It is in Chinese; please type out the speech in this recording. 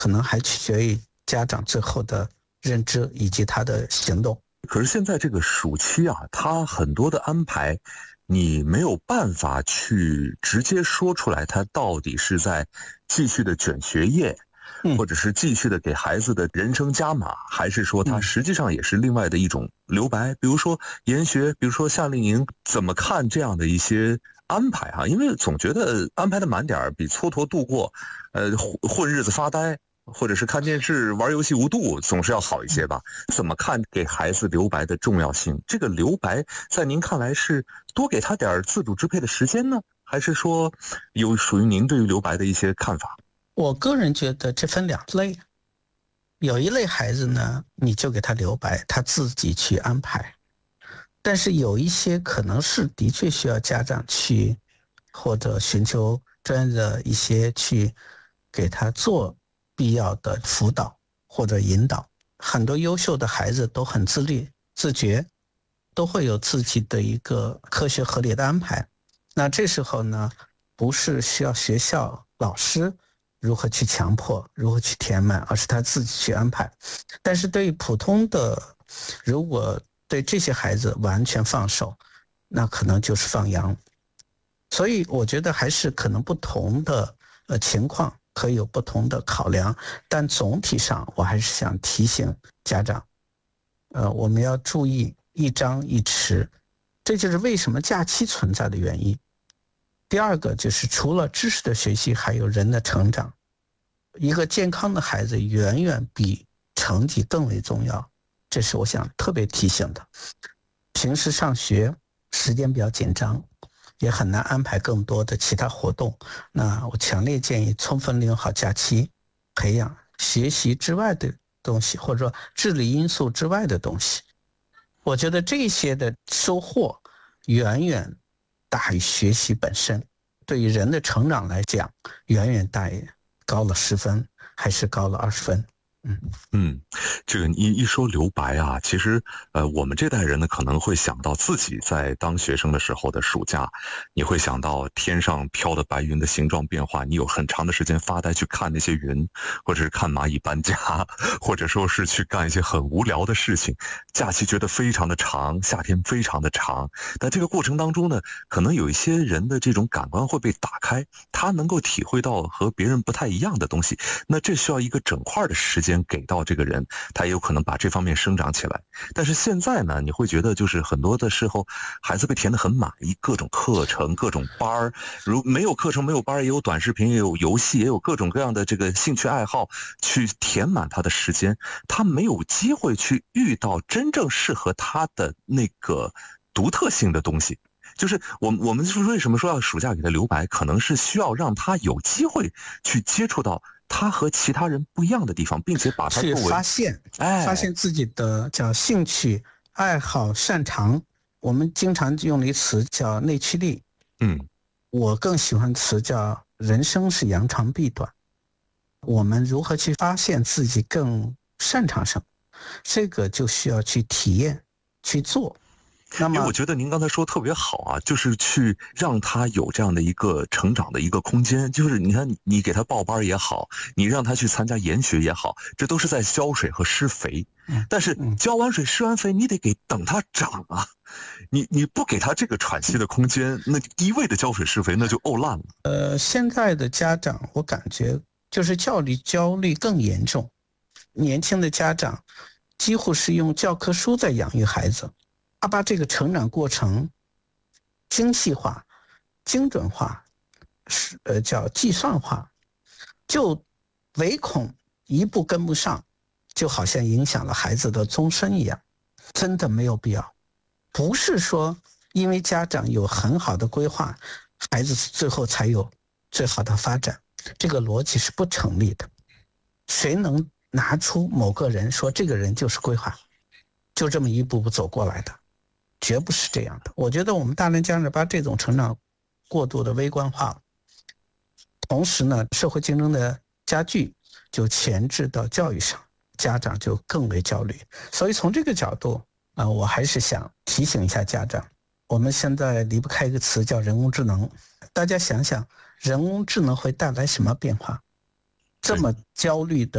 可能还取决于家长最后的认知以及他的行动。 可是现在这个暑期啊，他很多的安排，你没有办法去直接说出来，他到底是在继续的卷学业，或者是继续的给孩子的人生加码，还是说他实际上也是另外的一种留白？比如说研学，比如说夏令营，怎么看这样的一些安排啊？因为总觉得安排的满点比蹉跎度过，混日子发呆，或者是看电视玩游戏无度总是要好一些吧？怎么看给孩子留白的重要性？这个留白在您看来是多给他点自主支配的时间呢，还是说有属于您对于留白的一些看法？ 我个人觉得这分两类，有一类孩子呢，你就给他留白，他自己去安排，但是有一些可能是的确需要家长去或者寻求专业的一些去给他做必要的辅导或者引导。很多优秀的孩子都很自律自觉，都会有自己的一个科学合理的安排。那这时候呢，不是需要学校老师如何去强迫，如何去填满，而是他自己去安排。但是对于普通的，如果对这些孩子完全放手，那可能就是放羊。所以我觉得还是可能不同的情况可以有不同的考量，但总体上我还是想提醒家长，我们要注意一张一弛，这就是为什么假期存在的原因。第二个就是除了知识的学习，还有人的成长。一个健康的孩子远远比成绩更为重要，这是我想特别提醒的。平时上学时间比较紧张，也很难安排更多的其他活动，那我强烈建议充分利用好假期，培养学习之外的东西，或者说智力因素之外的东西。我觉得这些的收获远远大于学习本身，对于人的成长来讲，远远大于高了10分还是高了20分。 这个一说留白啊，其实我们这代人呢可能会想到自己在当学生的时候的暑假，你会想到天上飘的白云的形状变化，你有很长的时间发呆去看那些云，或者是看蚂蚁搬家，或者说是去干一些很无聊的事情。假期觉得非常的长，夏天非常的长，但这个过程当中呢，可能有一些人的这种感官会被打开，他能够体会到和别人不太一样的东西，那这需要一个整块的时间给到这个人，他也有可能把这方面生长起来。但是现在呢，你会觉得就是很多的时候孩子被填得很满，各种课程各种班，如没有课程没有班，也有短视频，也有游戏，也有各种各样的这个兴趣爱好去填满他的时间，他没有机会去遇到真正适合他的那个独特性的东西。就是我们为什么说要暑假给他留白，可能是需要让他有机会去接触到他和其他人不一样的地方，并且把他去发现自己的叫兴趣爱好擅长。我们经常用的一词叫内驱力，我更喜欢词叫人生是扬长避短。我们如何去发现自己更擅长什么，这个就需要去体验去做。那么我觉得您刚才说特别好啊，就是去让他有这样的一个成长的一个空间。就是你看，你给他报班也好，你让他去参加研学也好，这都是在浇水和施肥。但是浇完水施完肥，你得等他长啊，你不给他这个喘息的空间，那一味的浇水施肥那就烂了。 现在的家长我感觉就是教育焦虑更严重，年轻的家长几乎是用教科书在养育孩子，他把这个成长过程精细化、精准化，叫计算化，就唯恐一步跟不上，就好像影响了孩子的终身一样，真的没有必要。不是说因为家长有很好的规划，孩子最后才有最好的发展，这个逻辑是不成立的。谁能拿出某个人说这个人就是规划，就这么一步步走过来的？绝不是这样的。我觉得我们大人家长把这种成长过度的微观化了，同时呢，社会竞争的加剧就前置到教育上，家长就更为焦虑。所以从这个角度我还是想提醒一下家长，我们现在离不开一个词叫人工智能。大家想想，人工智能会带来什么变化？这么焦虑的